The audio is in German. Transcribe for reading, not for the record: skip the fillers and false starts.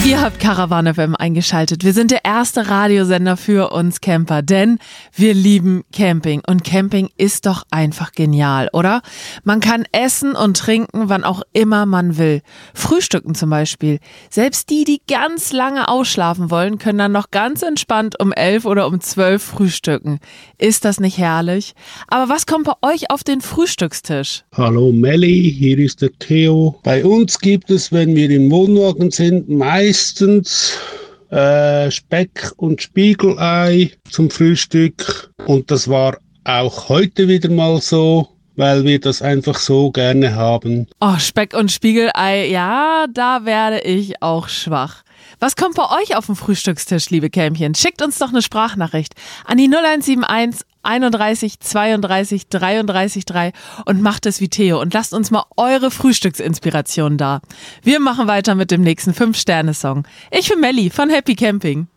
Ihr habt Caravan FM eingeschaltet. Wir sind der erste Radiosender für uns Camper, denn wir lieben Camping. Und Camping ist doch einfach genial, oder? Man kann essen und trinken, wann auch immer man will. Frühstücken zum Beispiel. Selbst die ganz lange ausschlafen wollen, können dann noch ganz entspannt um 11 oder um 12 frühstücken. Ist das nicht herrlich? Aber was kommt bei euch auf den Frühstückstisch? Hallo Melli, hier ist der Theo. Bei uns gibt es, wenn wir im Wohnwagen sind, meistens Speck und Spiegelei zum Frühstück. Und das war auch heute wieder mal so, weil wir das einfach so gerne haben. Oh, Speck und Spiegelei, ja, da werde ich auch schwach. Was kommt bei euch auf den Frühstückstisch, liebe Kämpchen? Schickt uns doch eine Sprachnachricht an die 0171 31 32 33 3 und macht es wie Theo und lasst uns mal eure Frühstücksinspiration da. Wir machen weiter mit dem nächsten 5-Sterne-Song. Ich bin Melli von Happy Camping.